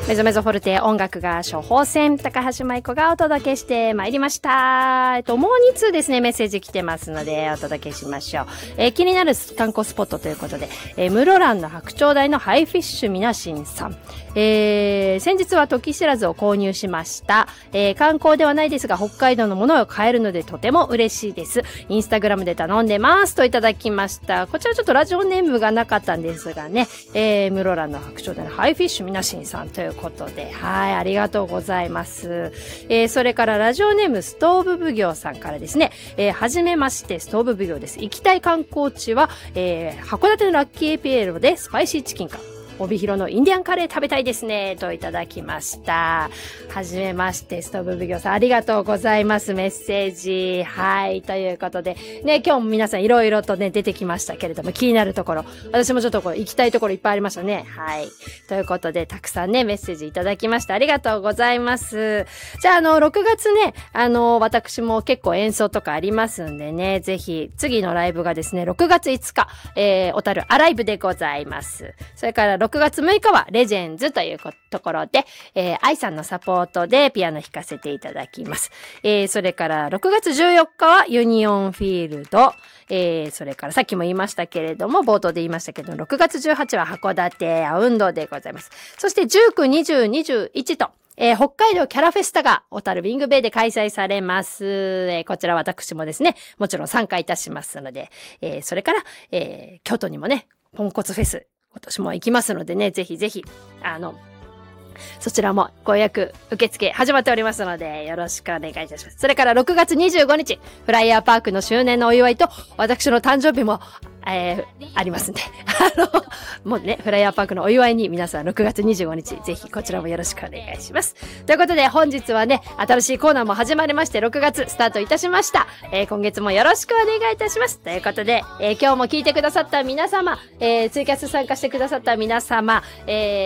メゾメゾフォルテ音楽が処方箋、高橋舞子がお届けしてまいりました。もう2通ですね、メッセージ来てますのでお届けしましょう。気になる観光スポットということで、室蘭の白鳥台のハイフィッシュみなしんさん。先日は時知らずを購入しました。観光ではないですが、北海道のものを買えるのでとても嬉しいです。インスタグラムで頼んでますといただきました。こちらちょっとラジオネームがなかったんですがね、室蘭の白鳥台のハイフィッシュみなしんさんということで、はい、ありがとうございます。それからラジオネームストーブ奉行さんからですね、はじめましてストーブ奉行です。行きたい観光地は、函館のラッキーピエロでスパイシーチキンか帯広のインディアンカレー食べたいですねといただきました。はじめましてストーブ奉行さん、ありがとうございます。メッセージ、はい、ということでね、今日も皆さんいろいろとね出てきましたけれども、気になるところ、私もちょっと行きたいところいっぱいありましたね。はい、ということでたくさんねメッセージいただきました。ありがとうございます。じゃあ6月ね、私も結構演奏とかありますんでね、ぜひ次のライブがですね6月5日、小樽アライブでございます。それから6月6日はレジェンズというところで、愛さんのサポートでピアノ弾かせていただきます。それから6月14日はユニオンフィールド、それからさっきも言いましたけれども、冒頭で言いましたけど、6月18は函館アウンドでございます。そして19、20、21と、北海道キャラフェスタが小樽ビングベイで開催されます。こちら私もですね、もちろん参加いたしますので、それから、京都にもね、ポンコツフェス今年も行きますのでね、ぜひぜひ、そちらもご予約受付始まっておりますので、よろしくお願いいたします。それから6月25日、フライヤーパークの周年のお祝いと、私の誕生日も、ありますんで、もうね、フライヤーパークのお祝いに皆さん6月25日、ぜひこちらもよろしくお願いします。ということで、本日はね、新しいコーナーも始まりまして、6月スタートいたしました。今月もよろしくお願いいたします。ということで、今日も聞いてくださった皆様、ツイキャス参加してくださった皆様、